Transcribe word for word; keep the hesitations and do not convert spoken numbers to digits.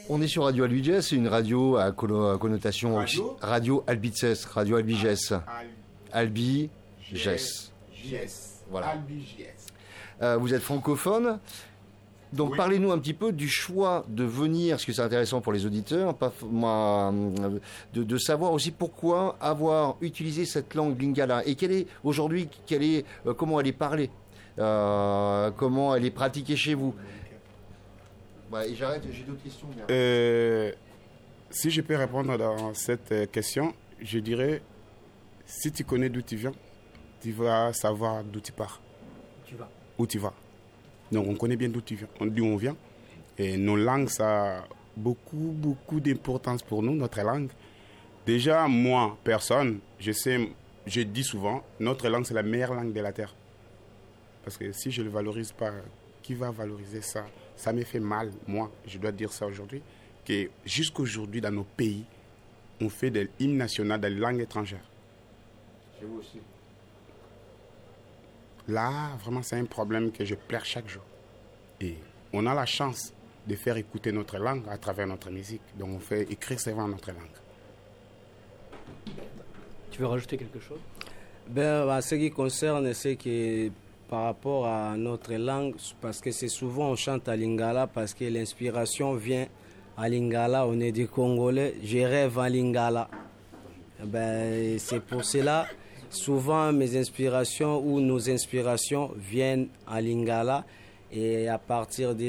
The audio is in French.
On est sur Radio Albigès, c'est une radio à connotation Radio, radio Albigès, Radio Albigès. Albigès. Albigès. Voilà. Albigès. Euh, vous êtes francophone. Donc Oui. parlez-nous un petit peu du choix de venir, parce que c'est intéressant pour les auditeurs, pas, moi, de, de savoir aussi pourquoi avoir utilisé cette langue lingala et quelle est aujourd'hui, quelle est, euh, comment elle est parlée, euh, comment elle est pratiquée chez vous. Voilà, et j'arrête, j'ai d'autres questions. Mais... Euh, si je peux répondre dans cette question, je dirais, si tu connais d'où tu viens, tu vas savoir d'où tu pars. Tu vas. Où tu vas. Donc on connaît bien d'où tu viens, d'où on vient. Et nos langues, ça a beaucoup, beaucoup d'importance pour nous, notre langue. Déjà, moi, personne, je sais, je dis souvent, notre langue, c'est la meilleure langue de la Terre. Parce que si je ne le valorise pas, qui va valoriser ça? Ça me fait mal, moi, je dois dire ça aujourd'hui, que jusqu'aujourd'hui, dans nos pays, on fait des hymnes nationaux dans les langues étrangères. Chez vous aussi. Là, vraiment, c'est un problème que je pleure chaque jour. Et on a la chance de faire écouter notre langue à travers notre musique. Donc, on fait écrire souvent notre langue. Tu veux rajouter quelque chose? Ben, en ce qui concerne, c'est que par rapport à notre langue, parce que c'est souvent on chante à lingala, parce que l'inspiration vient à lingala, on est des Congolais, je rêve à lingala. Ben, c'est pour cela, souvent mes inspirations ou nos inspirations viennent à lingala, et à partir de